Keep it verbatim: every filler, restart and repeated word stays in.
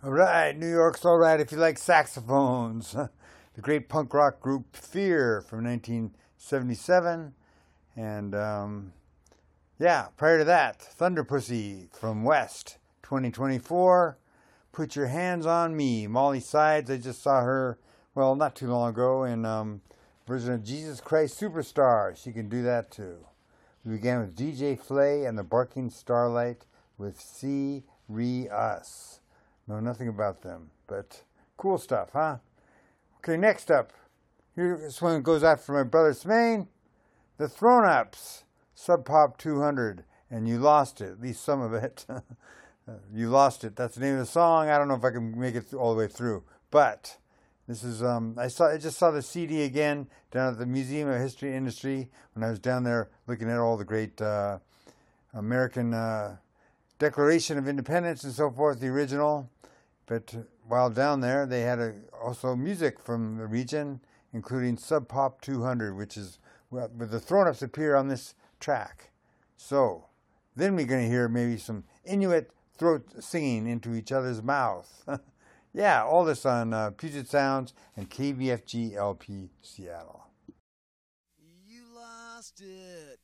All right, New York's all right if you like saxophones. The great punk rock group Fear from nineteen seventy-seven. And um, yeah, prior to that, Thunder Pussy from West twenty twenty-four. Put Your Hands on Me. Molly Sides, I just saw her, well, not too long ago in um, version of Jesus Christ Superstar. She can do that too. We began with D J Flay and the Barking Starlight with See Re Us. Know nothing about them, but cool stuff, huh? Okay, next up. Here, this one goes out for my brother Smain. The Thrown Ups, Sub Pop two hundred, and You Lost It, at least some of it. You Lost It, that's the name of the song. I don't know if I can make it all the way through, but this is, um, I saw, I just saw the C D again down at the Museum of History and Industry when I was down there looking at all the great uh, American uh, Declaration of Independence and so forth, the original. But while down there, they had a, also music from the region, including Sub Pop two hundred, which is where the Thrown Ups appear on this track. So, then we're going to hear maybe some Inuit throat singing into each other's mouth. Yeah, all this on uh, Puget Sounds and K V F G L P Seattle. You lost it.